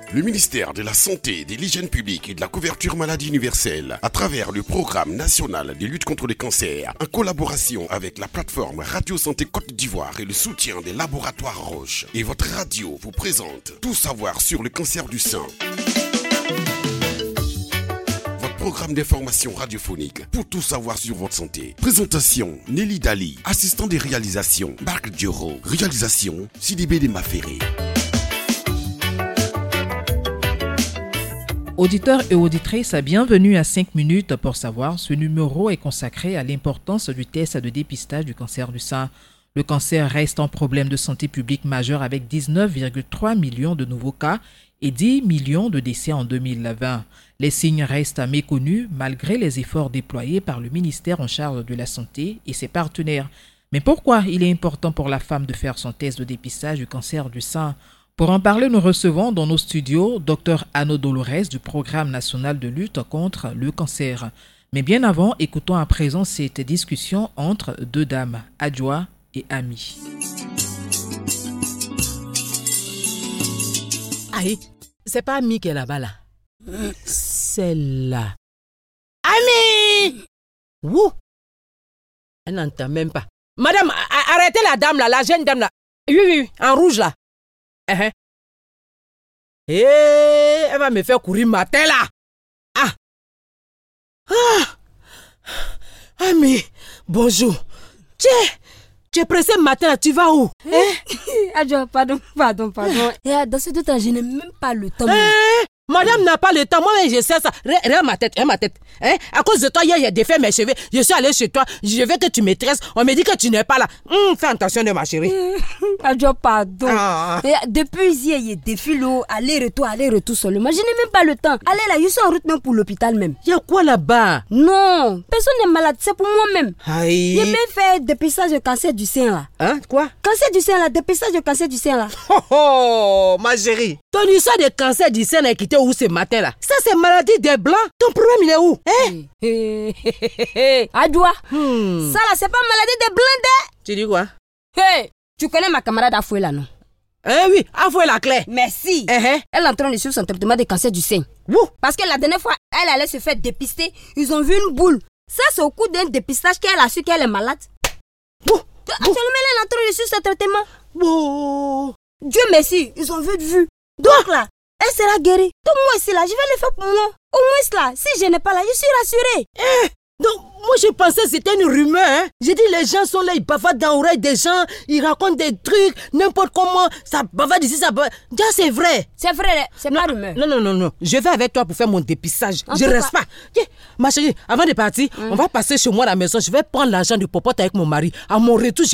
Le ministère de la Santé, de l'Hygiène publique et de la couverture maladie universelle, à travers le programme national de lutte contre le cancer, en collaboration avec la plateforme Radio Santé Côte d'Ivoire et le soutien des laboratoires Roche, et votre radio vous présente Tout savoir sur le cancer du sein. Votre programme d'information radiophonique pour tout savoir sur votre santé. Présentation Nelly Dali, assistant de réalisation Marc Dioro, réalisation Sidibé de Maféré. Auditeurs et auditrices, bienvenue à 5 minutes pour savoir. Ce numéro est consacré à l'importance du test de dépistage du cancer du sein. Le cancer reste un problème de santé publique majeur avec 19,3 millions de nouveaux cas et 10 millions de décès en 2020. Les signes restent méconnus malgré les efforts déployés par le ministère en charge de la santé et ses partenaires. Mais pourquoi il est important pour la femme de faire son test de dépistage du cancer du sein ? Pour en parler, nous recevons dans nos studios Dr Anno Dolores du Programme national de lutte contre le cancer. Mais bien avant, écoutons à présent cette discussion entre deux dames, Adjoa et Ami. Aïe, c'est pas Ami qui est là-bas là. C'est là. Ami! Wouh! Elle n'entend même pas. Madame, arrêtez la dame là, la jeune dame là. Oui, en rouge là. Elle va me faire courir matin là. Ami, bonjour. Tu es pressé matin là, tu vas où? Adjoa, pardon. Et dans ce temps, je n'ai même pas le temps. Madame n'a pas le temps, moi je sais ça. Regarde ma tête. À cause de toi, hier, j'ai défait mes cheveux. Je suis allée chez toi, je veux que tu me tresses. On me dit que tu n'es pas là. Fais attention de ma chérie. Adjoa, pardon. Et depuis hier, il défile aller-retour seulement. Je n'ai même pas le temps. Allez là, je suis en route même pour l'hôpital même. Il y a quoi là-bas? Non, personne n'est malade, c'est pour moi-même. Aïe. J'ai même fait dépistage de cancer du sein là. Quoi? Cancer du sein là, dépistage de cancer du sein là. Oh, ma chérie. Ton histoire de cancer du sein est quitté où ce matin là? Ça c'est maladie des blancs. Ton problème il est où? Adjoa, ça là c'est pas maladie des blancs. Tu dis quoi? Tu connais ma camarade Afoué là non? Oui, Afoué la clé. Merci. Elle est en train de suivre son traitement de cancer du sein. Parce que la dernière fois, elle allait se faire dépister. Ils ont vu une boule. Ça c'est au cours d'un dépistage qu'elle a su qu'elle est malade. Actuellement, elle est en train de suivre son traitement. Dieu merci, ils ont vu de vue. Donc là, elle sera guérie. Donc moi ici là, je vais le faire pour moi. Au moins là, si je n'ai pas là, je suis rassurée. Donc moi je pensais que c'était une rumeur. J'ai dit les gens sont là, ils bavardent dans l'oreille des gens, ils racontent des trucs, n'importe comment, ça bavarde ici, ça bavarde. Déjà c'est vrai. C'est vrai, c'est pas rumeur. Non. Je vais avec toi pour faire mon dépistage. Je reste pas. Ma chérie, avant de partir, on va passer chez moi à la maison. Je vais prendre l'argent du popote avec mon mari. À mon retour,